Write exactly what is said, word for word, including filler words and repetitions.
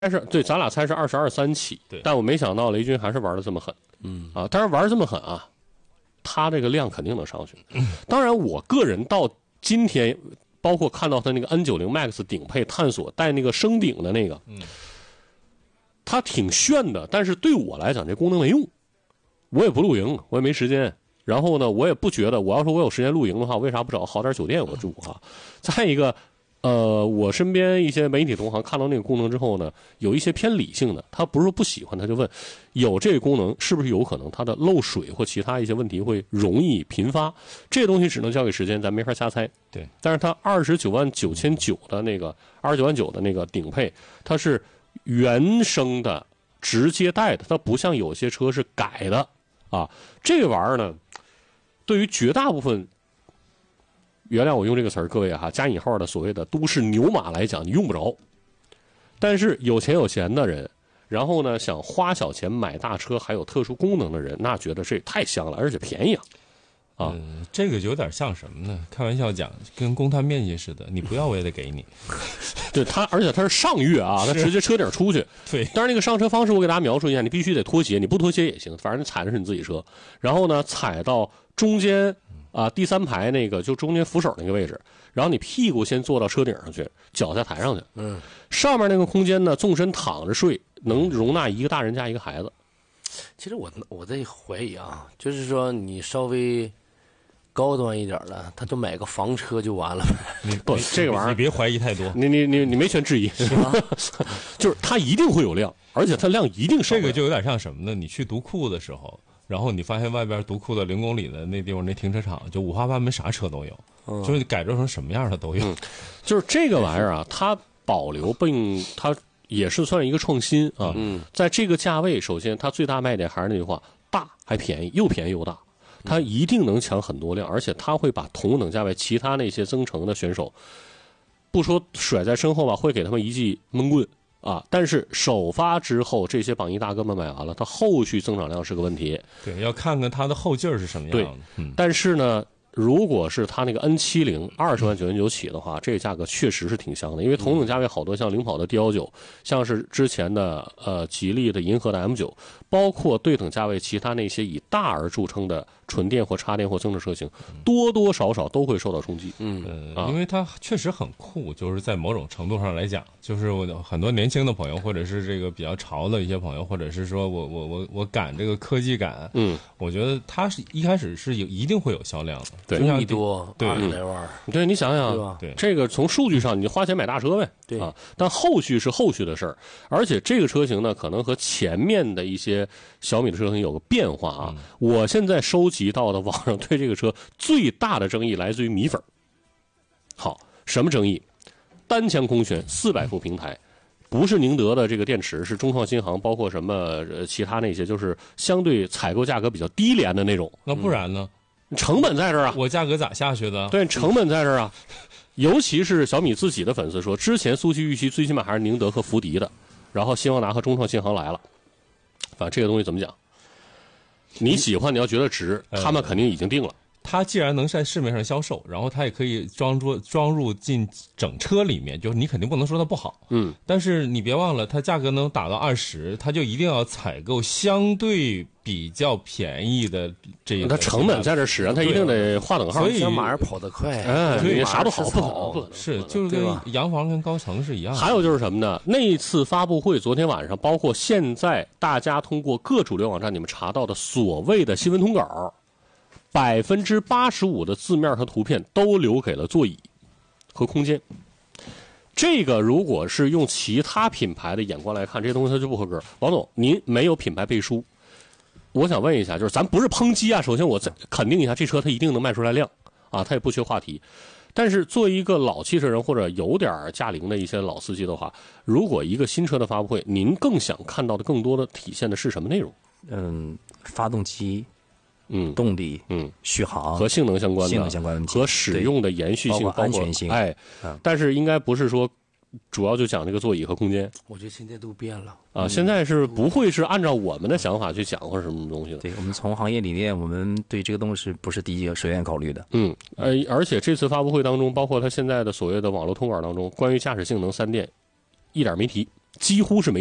但是对，咱俩猜是二十二三起， 对， 但我没想到雷军还是玩的这么狠，嗯啊，当然玩这么狠啊，他这个量肯定能上去。嗯、当然，我个人到今天，包括看到他那个 N 九十 Max 顶配探索带那个升顶的那个，嗯，他挺炫的，但是对我来讲这功能没用，我也不露营，我也没时间。然后呢，我也不觉得我要说我有时间露营的话，为啥不找好点酒店我住啊？再一个。呃，我身边一些媒体同行看到那个功能之后呢，有一些偏理性的，他不是说不喜欢，他就问，有这个功能是不是有可能它的漏水或其他一些问题会容易频发？这个东西只能交给时间，咱没法瞎猜。 对， 但是它二十九万九千九的那个二十九万九的那个顶配，它是原生的，直接带的，它不像有些车是改的啊。这个玩意儿呢，对于绝大部分。原谅我用这个词儿，各位哈，加引号的所谓的都市牛马来讲，你用不着。但是有钱有闲的人，然后呢想花小钱买大车，还有特殊功能的人，那觉得这太香了，而且便宜啊！啊、 嗯，这个有点像什么呢？开玩笑讲，跟公摊面积似的，你不要我也得给你。 对他，而且他是上越啊，他直接车顶出去。 对， 当然那个上车方式我给大家描述一下，你必须得脱鞋，你不脱鞋也行，反正你踩的是你自己车。然后呢，踩到中间。啊，第三排那个就中间扶手那个位置，然后你屁股先坐到车顶上去，脚再抬上去。嗯，上面那个空间呢，纵深躺着睡，能容纳一个大人加一个孩子。 其实我我在怀疑啊，就是说你稍微高端一点的，他就买个房车就完了。 你不，这个玩意儿你别怀疑太多。 你你你你没权质疑，是吧？就是它一定会有量，而且它量一定少。 这个就有点像什么呢？你去读库的时候。然后你发现外边独库的零公里的那地方那停车场就五花八门，啥车都有，嗯、就是改造成什么样的都有。 嗯、就是这个玩意儿啊，它保留并它也是算一个创新啊。嗯，在这个价位，首先它最大卖点还是那句话，大还便宜，又便宜又大，它一定能抢很多量，而且它会把同等价位其他那些增程的选手，不说甩在身后吧，会给他们一记闷棍。啊！但是首发之后，这些榜一大哥们买完了，它后续增长量是个问题。 对，要看看它的后劲儿是什么样的。 对，嗯、但是呢，如果是它那个 N 七十 二十万九千九起的话，这个价格确实是挺香的，因为同等价位好多像领跑的 D 一九，像是之前的呃吉利的银河的 M 九，包括对等价位其他那些以大而著称的纯电或插电或增程车型，多多少少都会受到冲击。 嗯，呃、因为它确实很酷，就是在某种程度上来讲，就是我很多年轻的朋友，或者是这个比较潮的一些朋友，或者是说我我我我赶这个科技感，嗯，我觉得它是一开始是有一定会有销量的， 对， 一亿多， 对， 二十来万， 对，你想想， 对， 这个从数据上你就花钱买大车呗， 对啊，但后续是后续的事儿，而且这个车型呢，可能和前面的一些小米的车型有个变化啊。嗯、我现在收集到的网上对这个车最大的争议来自于米粉。好，什么争议？单枪空悬，四百伏平台，不是宁德的这个电池，是中创新航，包括什么、呃、其他那些，就是相对采购价格比较低廉的那种。 那不然呢？ 嗯、成本在这儿啊， 我价格咋下去的？ 对，成本在这儿啊。尤其是小米自己的粉丝说，之前苏七预期最起码还是宁德和福迪的，然后新旺达和中创新航来了。反正这个东西怎么讲？你喜欢，你要觉得值，他们肯定已经定了。 它既然能在市面上销售，然后它也可以装入装入进整车里面，就是你肯定不能说它不好，嗯，但是你别忘了，它价格能打到二十，它就一定要采购相对比较便宜的这个， 它成本在这使啊，它一定得划等号， 所以小马儿跑得快， 哎， 对， 啥都好不好， 是就是跟洋房跟高层是一样的。 还有就是什么呢？那一次发布会，昨天晚上，包括现在大家通过各主流网站你们查到的所谓的新闻通稿。百分之八十五的字面和图片都留给了座椅和空间。这个如果是用其他品牌的眼光来看，这些东西它就不合格。王总，您没有品牌背书，我想问一下，就是咱不是抨击啊，首先我再肯定一下，这车它一定能卖出来量啊，它也不缺话题。但是作为一个老汽车人或者有点驾龄的一些老司机的话，如果一个新车的发布会，您更想看到的更多的体现的是什么内容？ 嗯，发动机。 嗯， 动力， 嗯， 续航和性能相关的， 性能相关问题和使用的延续性、 包括安全性， 哎，嗯、但是应该不是说主要就讲这个座椅和空间。 我觉得现在都变了啊，嗯、现在是不会是按照我们的想法去讲或者什么东西的。 对，我们从行业理念，我们对这个东西不是第一个首先考虑的。 嗯，呃，而且这次发布会当中，包括它现在的所谓的网络通稿当中，关于驾驶性能三电，一点没提。 几乎是没